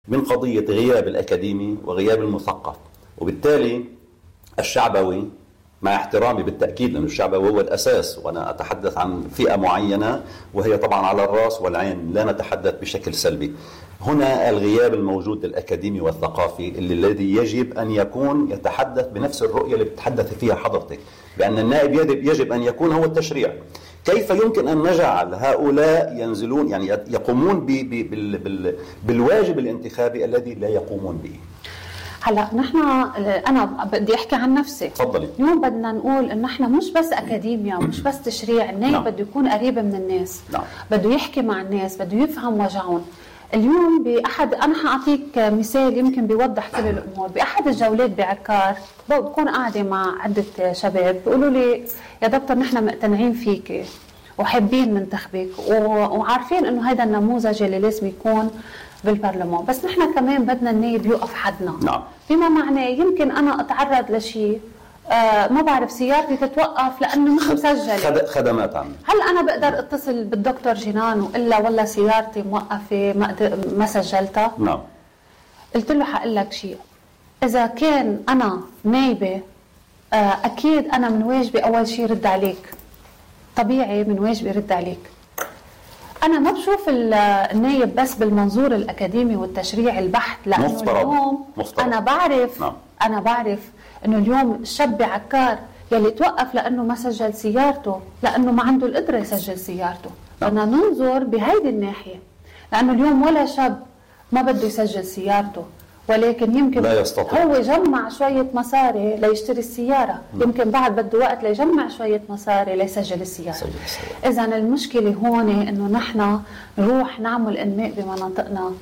من قضية غياب الأكاديمي وغياب المثقف. وبالتالي الشعبوي، مع احترامي بالتأكيد لأن الشعبوي هو الأساس، وأنا أتحدث عن فئة معينة وهي طبعا على الرأس والعين، لا نتحدث بشكل سلبي. هنا الغياب الموجود الأكاديمي والثقافي الذي يجب أن يكون يتحدث بنفس الرؤية اللي بتتحدث فيها حضرتك، بأن النائب يجب أن يكون هو التشريع. كيف يمكن أن نجعل هؤلاء ينزلون يعني يقومون بالواجب الانتخابي الذي لا يقومون به؟ هلا نحن انا بدي احكي عن نفسي. تفضلي. اليوم بدنا نقول انه نحن مش بس اكاديميا ومش بس تشريع، النائب نعم. بده يكون قريب من الناس. نعم. بده يحكي مع الناس، بده يفهم وجعهم. اليوم باحد، انا حاعطيك مثال يمكن بيوضح كل الامور. باحد الجولات بعكار بكون قاعده مع عده شباب بيقولوا لي يا دكتور نحن مقتنعين فيك وحابين ننتخبك وعارفين انه هذا النموذج اللي لازم يكون بالبرلمان، بس نحن كمان بدنا النائب يوقف حدنا. نعم. فيما معناه يمكن انا اتعرض لشيء ما بعرف سيارتي تتوقف لانه مش مسجله خدمات عامه. هل انا بقدر اتصل بالدكتور جنان والا والله سيارتي موقفه ما سجلتها؟ نعم. قلت له حقول لك شيء، اذا كان انا نايبه اكيد انا من واجبي اول شيء رد عليك، طبيعي من واجبي رد عليك. أنا ما بشوف النايب بس بالمنظور الأكاديمي والتشريعي البحت، لأنه اليوم أنا بعرف إنه اليوم الشاب بعكار يلي توقف لأنه ما سجل سيارته، لأنه ما عنده القدرة يسجل سيارته. بدنا ننظر بهيدي الناحية، لأنه اليوم ولا شاب ما بده يسجل سيارته، ولكن يمكن لا يستطيع. هو جمع شوية مصاري ليشتري السيارة، يمكن بعد بده وقت ليجمع شوية مصاري ليسجل السيارة. إذا المشكلة هون إنه نحن نروح نعمل إنماء بمناطقنا،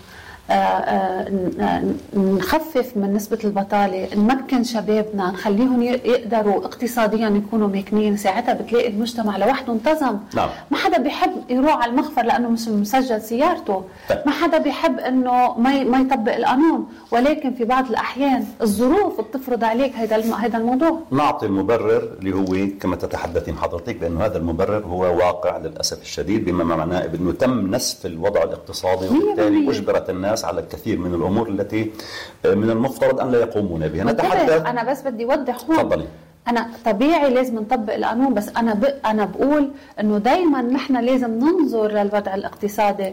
نخفف من نسبة البطالة، نمكن شبابنا، نخليهم يقدروا اقتصاديا يكونوا ماكنين، ساعتها بتلاقي المجتمع لوحده انتظم. نعم. ما حدا بيحب يروح على المخفر لأنه مش مسجل سيارته، ما حدا بيحب أنه ما يطبق القانون، ولكن في بعض الأحيان الظروف بتفرض عليك هذا الموضوع. نعطي المبرر اللي هو كما تتحدثين حضرتك بأنه هذا المبرر هو واقع للأسف الشديد، بما معناه أنه تم نسف الوضع الاقتصادي، وبالتالي أجبرت الناس على الكثير من الأمور التي من المفترض أن لا يقومون بها. نتحدث. أنا بس بدي أوضح هون. تفضلي. أنا طبيعي لازم نطبق القانون، بس أنا بقول إنه دايما نحن لازم ننظر للوضع الاقتصادي،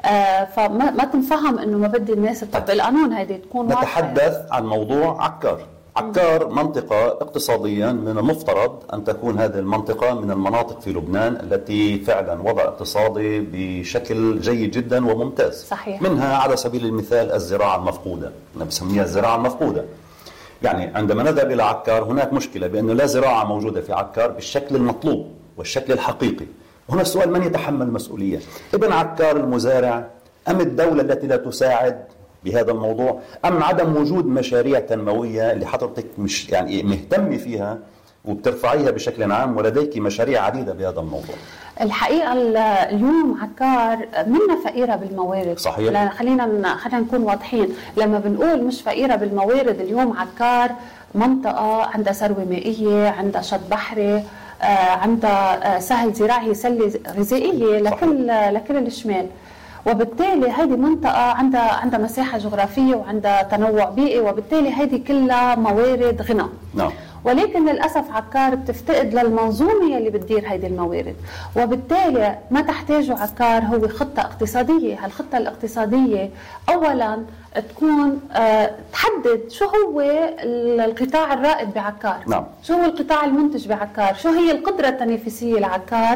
فما تنفهم إنه ما بدي الناس تطبق القانون، هذه تكون واضحة. نتحدث عن موضوع عكار. عكار منطقة اقتصاديا من المفترض أن تكون هذه المنطقة من المناطق في لبنان التي فعلا وضع اقتصادي بشكل جيد جدا وممتاز. صحيح. منها على سبيل المثال الزراعة المفقودة، أنا بسميها الزراعة المفقودة. يعني عندما نذهب إلى عكار هناك مشكلة بأنه لا زراعة موجودة في عكار بالشكل المطلوب والشكل الحقيقي. هنا السؤال من يتحمل المسؤولية؟ ابن عكار المزارع أم الدولة التي لا تساعد بهذا الموضوع، أم عدم وجود مشاريع تنموية اللي حضرتك مش يعني مهتمة فيها وبترفعيها بشكل عام ولديك مشاريع عديدة بهذا الموضوع؟ الحقيقة اليوم عكار منا فقيرة بالموارد. صحيح. خلينا نكون واضحين، لما بنقول مش فقيرة بالموارد، اليوم عكار منطقة عندها ثروة مائية، عندها شط بحري، عندها سهل زراعي، سلة غذائية لكل الشمال، وبالتالي هذه منطقة عندها مساحة جغرافية وعندها تنوع بيئي، وبالتالي هذه كلها موارد غنى. نعم. ولكن للأسف عكار بتفتقد للمنظومة اللي بتدير هذه الموارد، وبالتالي ما تحتاجه عكار هو خطة اقتصادية. هالخطة الاقتصادية أولا تكون تحدد شو هو القطاع الرائد بعكار. نعم. شو هو القطاع المنتج بعكار، شو هي القدرة التنافسية لعكار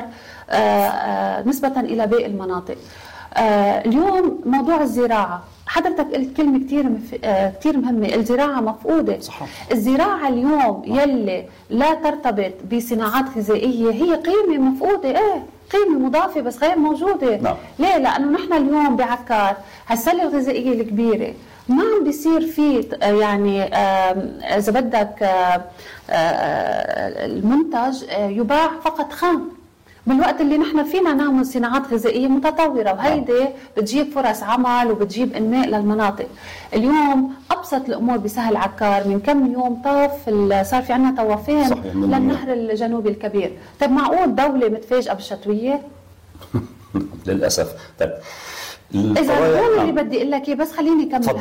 نسبة إلى باقي المناطق. اليوم موضوع الزراعة، حضرتك قلت كلمة كتير مهمة، الزراعة مفقودة. صح. الزراعة اليوم يلي لا ترتبط بصناعات غذائية هي قيمة مفقودة، قيمة مضافة بس غير موجودة. نعم. ليه؟ لأنه نحن اليوم بعكار هالسلة الغذائية الكبيرة ما عم بيصير فيه يعني إذا بدك المنتج يباع فقط خام، بالوقت اللي نحن فينا نعمل صناعات غذائية متطورة، وهيدي بتجيب فرص عمل وبتجيب إنماء للمناطق. اليوم أبسط الأمور بسهل عكار، من كم يوم صار في عنا طوافين للنهر الجنوبي الكبير. طيب معقول دولة متفاجئة بالشتوية؟ للأسف. طيب إذا القضايا هون اللي بدي أقول لك إياه، بس خليني أكمل